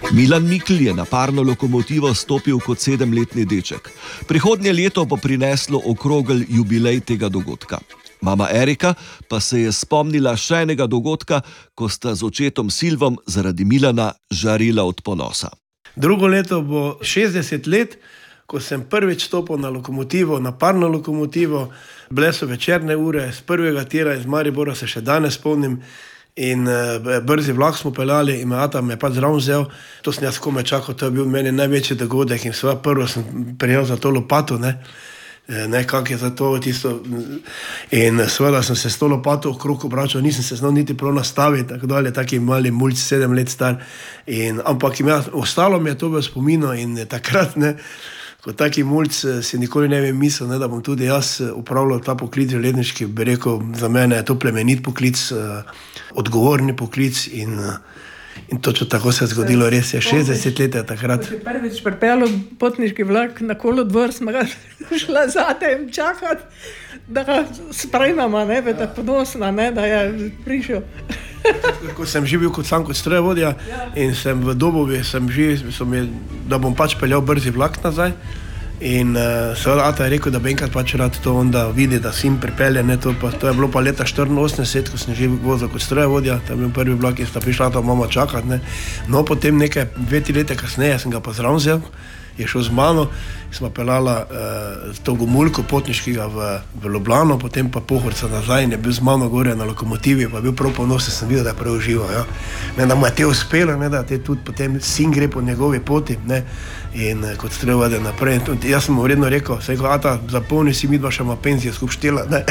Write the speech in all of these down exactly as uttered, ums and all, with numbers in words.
Milan Mikl je na parno lokomotivo stopil kot sedemletni deček. Prihodnje leto bo prineslo okrogel jubilej tega dogodka. Mama Erika pa se je spomnila še enega dogodka, ko sta z očetom Silvom zaradi Milana žarila od ponosa. Drugo leto bo šestdeset let, ko sem prvič stopil na lokomotivo, na parno lokomotivo. Bile so večerne ure, z prvega tira iz Maribora se še danes spomnim. In uh, brzi vlak smo peljali in me ata me pa zraven vzel. To sem jaz komaj čakal, to je bil meni največji dogodek in svoje prvo sem prijel za to lopato, ne, ne kak je za to tisto. In seveda sem se s to lopato okrog obračal, nisem se znal niti prav nastaviti, tako dalje, taki mali mulj, sedem let star. In, ampak ima, ostalo mi je to v spominu in takrat, ne, kot taki mulj si nikoli ne bi mislil, ne, da bom tudi jaz upravljal ta poklic železniški, bi rekel, za mene je to plemenit poklic, odgovorni poklic in, in točno tako se je zgodilo, res je, šestdeset let je takrat. Ko si prvič pripeljal potniški vlak na kolodvor, smo ga šla zate in čakati, da ga sprejmemo, ne, da je ponosna, ne, da je prišel. Ko sem živel kot sam kot strojevodja in sem v Dobovi, sem živel, sem je, da bom pač peljal brzi vlak nazaj. In uh, seveda ata je rekel, da bi enkrat pač rad to onda vidi, da sin pripelje, ne, to, pa, to je bilo pa leta štiriinosemdeset, ko sem že vozil kot strojevodja, tam je bil prvi vlak in sta prišla ta mama čakat, ne. No, potem nekaj dve, tri leta kasneje sem ga pa zraven vzel, je šel z mano, smo peljala uh, to gomulko potniškega v, v Ljubljano, potem pa Pohorca nazaj in je bil z mano gore na lokomotivi, pa je bil prav ponosen, sem videl, da je prav užival, ja. Ne, da mu je te uspelo, ne, da te tudi potem sin gre po njegovi poti, ne, in uh, kot strojevodja naprej. In jaz sem mu vredno rekel, se je rekel, ata, zapomni si, midva še ima penzijo skup štela, ne.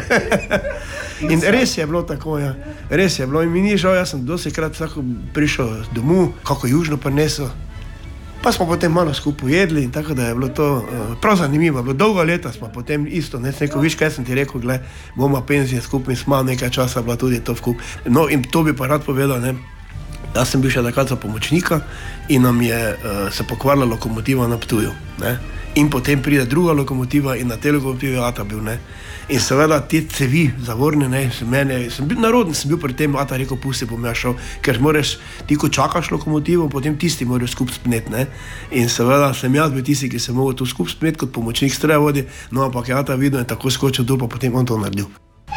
In res je bilo tako, ja, res je bilo in mi ni žal, jaz sem dosikrat vsako prišel domov, kako južno prinesel. Pa smo potem malo skupaj jedli in tako da je bilo to uh, prav zanimivo. Bilo dolgo leta smo potem isto, ne, neko, viš, kaj sem ti rekel, gled, bomo penzije skupaj in smo nekaj časa bila tudi to vkup. No in to bi pa rad povedal, ne, jaz sem bil še takrat za pomočnika in nam je uh, se pokvarila lokomotiva na Ptuju, ne. In potem pride druga lokomotiva in na tej lokomotivi ata bil, ne. In seveda te cevi zavorne, ne, mene, sem bil naroden, sem bil pri tem, ata rekel, pusti, bom ja šel, ker moraš, ti ko čakaš lokomotivo, potem tisti morajo skup spnet, ne. In seveda sem jaz bil tisti, ki sem mogel to skup spnet kot pomočnik strojevodje, no ampak je ata videl in tako skočil dol, pa potem on to naredil.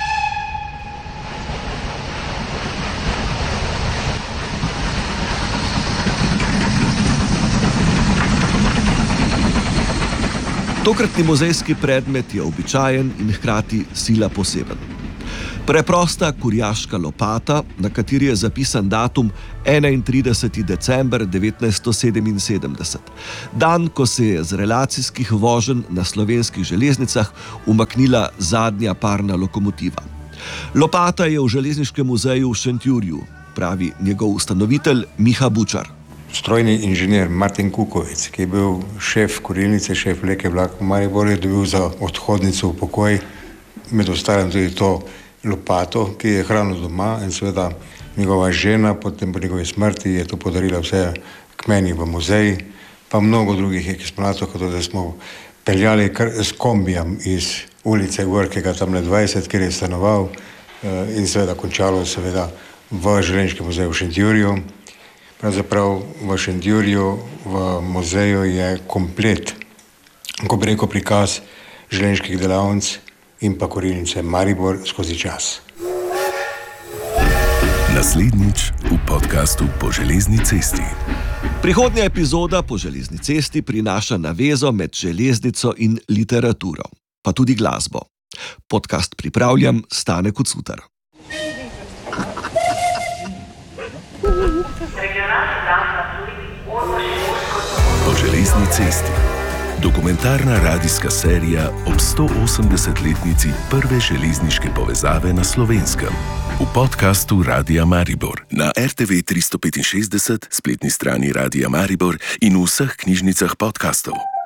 Tokratni muzejski predmet je običajen in hkrati sila poseben. Preprosta kurjaška lopata, na kateri je zapisan datum enaintrideseti december devetnajststo sedeminsedemdeset, dan, ko se je z relacijskih voženj na slovenskih železnicah umaknila zadnja parna lokomotiva. Lopata je v Železniškem muzeju v Šentjurju, pravi njegov ustanovitelj Miha Bučar. Strojni inženir Martin Kukovic, ki je bil šef kurilnice, šef vleke vlak v Mariboru, je dobil za odhodnico v pokoj, med ostalim tudi to lopato, ki je hranil doma in seveda njegova žena, potem po njegovi smrti je to podarila vse k meni v muzeji, pa mnogo drugih eksponatov, kot da smo peljali kar s kombijem iz ulice Gorkega, tam le dvajset, kjer je stanoval in seveda končalo seveda v Železniškem muzeju v Šentjurju. Pravzaprav v Šentjurju, v muzeju je komplet, ko bi rekel, prikaz železniških delavnic in pa kurilnice Maribor skozi čas. Naslednjič v podkastu Po železni cesti. Prihodnja epizoda Po železni cesti prinaša navezo med železnico in literaturo, pa tudi glasbo. Podcast pripravljam Stane Kucutar. Po železni cesti. Dokumentarna radijska serija ob stoosemdesetletnici prve železniške povezave na Slovenskem. V podkastu Radia Maribor na er te ve tristo petinšestdeset, spletni strani Radia Maribor in v vseh knjižnicah podkastov.